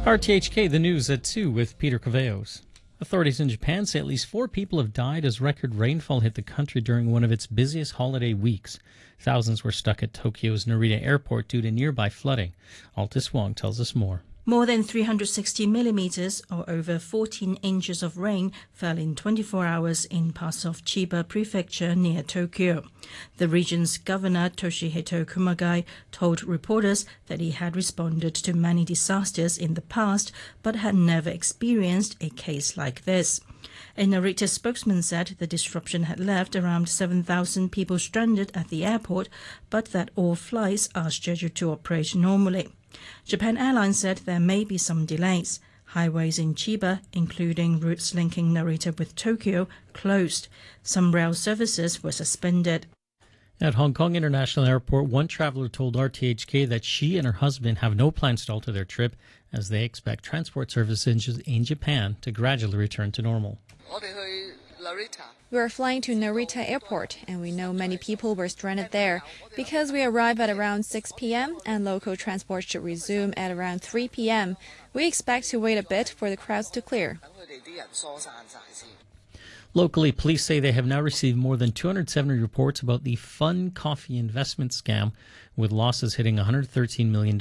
RTHK, the news at 2 with Peter Caveos. Authorities in Japan say at least 4 people have died as record rainfall hit the country during one of its busiest holiday weeks. Thousands were stuck at Tokyo's Narita Airport due to nearby flooding. Altis Wong tells us more. More than 360 millimeters, or over 14 inches of rain, fell in 24 hours in parts of Chiba Prefecture near Tokyo. The region's governor, Toshihito Kumagai, told reporters that he had responded to many disasters in the past, but had never experienced a case like this. A Narita spokesman said the disruption had left around 7,000 people stranded at the airport, but that all flights are scheduled to operate normally. Japan Airlines said there may be some delays. Highways in Chiba, including routes linking Narita with Tokyo, closed. Some rail services were suspended. At Hong Kong International Airport, one traveler told RTHK that she and her husband have no plans to alter their trip as they expect transport services in Japan to gradually return to normal. We are flying to Narita Airport, and we know many people were stranded there. Because we arrive at around 6 p.m. and local transport should resume at around 3 p.m., we expect to wait a bit for the crowds to clear. Locally, police say they have now received more than 270 reports about the Fun Coffee investment scam, with losses hitting $113 million.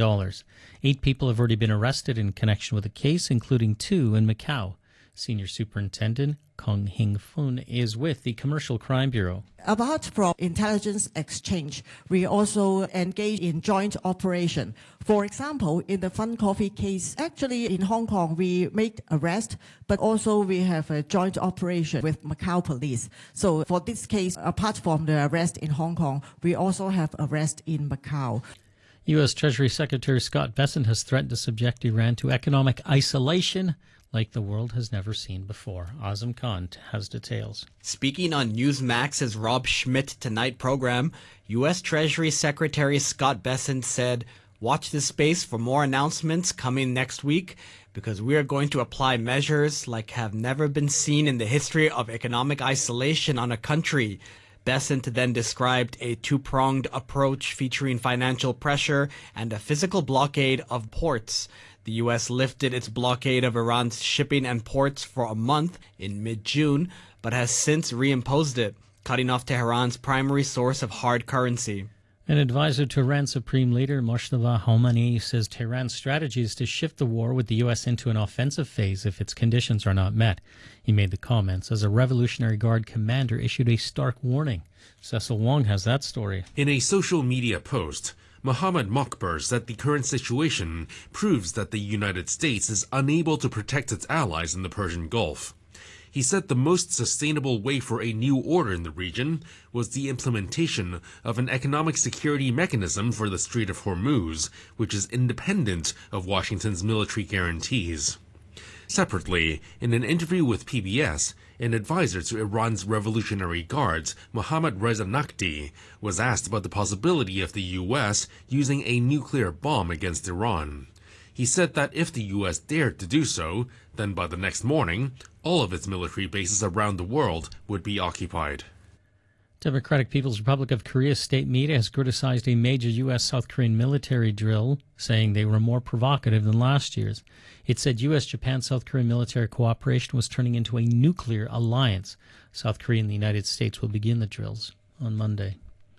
8 people have already been arrested in connection with the case, including 2 in Macau. Senior Superintendent Kong Hing Fun is with the Commercial Crime Bureau. Apart from intelligence exchange, we also engage in joint operation. For example, in the Fun Coffee case, actually in Hong Kong, we made arrest, but also we have a joint operation with Macau police. So for this case, apart from the arrest in Hong Kong, we also have arrest in Macau. U.S. Treasury Secretary Scott Bessent has threatened to subject Iran to economic isolation like the world has never seen before. Azam Khan has details. Speaking on Newsmax's Rob Schmidt Tonight program, U.S. Treasury Secretary Scott Bessent said, "Watch this space for more announcements coming next week because we are going to apply measures like have never been seen in the history of economic isolation on a country." Bessent then described a two-pronged approach featuring financial pressure and a physical blockade of ports. The U.S. lifted its blockade of Iran's shipping and ports for a month in mid-June, but has since reimposed it, cutting off Tehran's primary source of hard currency. An advisor to Iran Supreme Leader Moshtaba Khamenei says Tehran's strategy is to shift the war with the U.S. into an offensive phase if its conditions are not met. He made the comments as a Revolutionary Guard commander issued a stark warning. Cecil Wong has that story. In a social media post, Mohammad Mokbar said the current situation proves that the United States is unable to protect its allies in the Persian Gulf. He said the most sustainable way for a new order in the region was the implementation of an economic security mechanism for the Strait of Hormuz, which is independent of Washington's military guarantees. Separately, in an interview with PBS, an advisor to Iran's Revolutionary Guards, Mohammad Reza Naqvi, was asked about the possibility of the U.S. using a nuclear bomb against Iran. He said that if the U.S. dared to do so, then by the next morning, all of its military bases around the world would be occupied. Democratic People's Republic of Korea state media has criticized a major U.S.-South Korean military drill, saying they were more provocative than last year's. It said U.S., Japan, South Korean military cooperation was turning into a nuclear alliance. South Korea and the United States will begin the drills on Monday.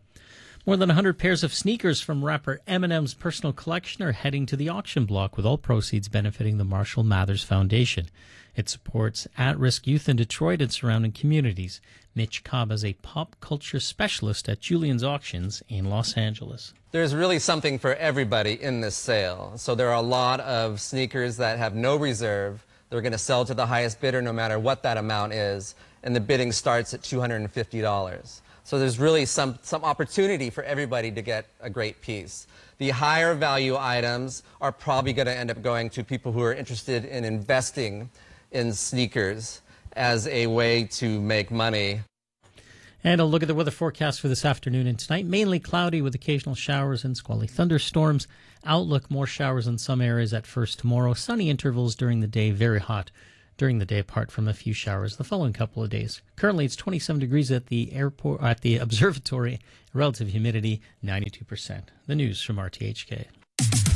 More than 100 pairs of sneakers from rapper Eminem's personal collection are heading to the auction block, with all proceeds benefiting the Marshall Mathers Foundation. It supports at-risk youth in Detroit and surrounding communities. Mitch Cobb is a pop culture specialist at Julian's Auctions in Los Angeles. There's really something for everybody in this sale. So there are a lot of sneakers that have no reserve. They're going to sell to the highest bidder no matter what that amount is, and the bidding starts at $250. So there's really some opportunity for everybody to get a great piece. The higher value items are probably going to end up going to people who are interested in investing in sneakers as a way to make money. And a look at the weather forecast for this afternoon and tonight. Mainly cloudy with occasional showers and squally thunderstorms. Outlook, more showers in some areas at first tomorrow. Sunny intervals during the day, very hot during the day apart from a few showers the following couple of days. Currently it's 27 degrees at the airport, at the observatory. Relative humidity 92%. The news from RTHK.